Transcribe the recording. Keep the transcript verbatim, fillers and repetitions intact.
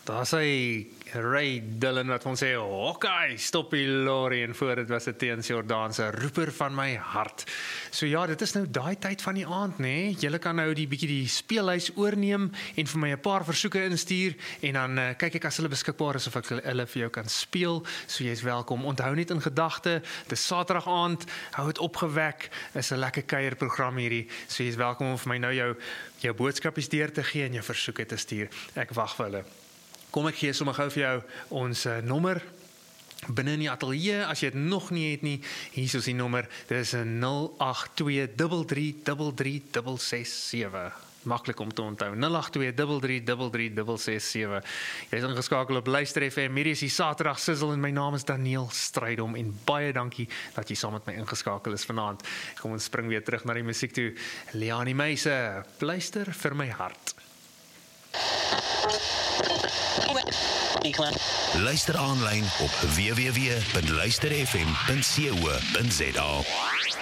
Daar sê Ray Dillon wat ons sê, Hawkeye, stop die lorry, en voor dit was 'n Teens Jordaanse roeper van my hart. So ja, dit is nou daai tyd van die aand, nê? Julle kan nou die bietjie die speellys oorneem en vir my 'n paar versoeke instuur en dan uh, kyk ek as hulle beskikbaar is of ek hulle vir jou kan speel. So jy's welkom. Onthou net in gedagte, dis Saterdag aand, hou dit opgewek, is 'n lekker kuierprogram hierdie. So jy's welkom om vir my nou jou jou boodskapies deur te gee en jou versoeke te stuur. Ek wag vir hulle. Kom ek gee sommer gou vir jou ons uh, nommer binne in die ateljee, as jy dit nog nie het nie, hier is die nommer, dit is nul agt twee drie drie drie drie ses ses sewe. Maklik om te onthou, nul agt twee drie drie drie drie ses ses sewe. Jy is ingeskakel op Luister F M, hierdie is die Saterdag Sizzle en my naam is Daniel Strydom en baie dankie dat jy saam met my ingeskakel is vanaand. Kom ons spring weer terug na die musiek toe. Leanie Meise, Pleister vir my hart. Luister aanlyn op w w w punt luister f m punt co punt za.